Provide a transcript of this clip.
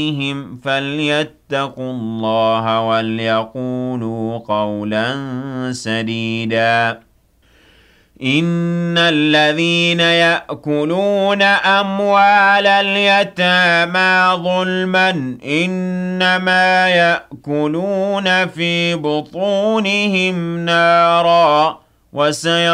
فليتقوا الله وليقولوا قولا سديدا إن الذين يأكلون أموال اليتامى ظلما إنما يأكلون في بطونهم نارا